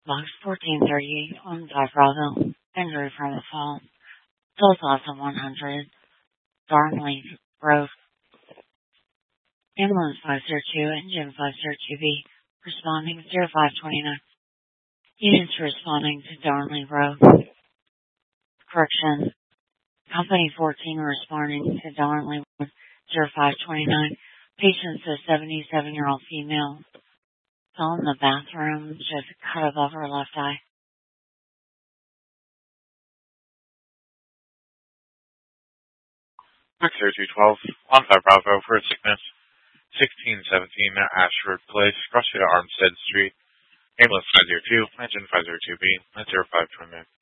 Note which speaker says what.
Speaker 1: Box 1430 on Bravo. Injury from a fall. Toll Plaza 100. Darnley Road. Ambulance 502, Engine 502B. Responding 0529. Units responding to Darnley Road. Correction. Company 14 responding to Darnley Road 0529. Patient's a 77-year-old female. Fell in the bathroom, just cut above her left eye.
Speaker 2: Box 0212 on Bravo for sickness. 1617 Ashford Place, CrossFit Armstead Street. Ambulance 502, Engine 502B, 0529.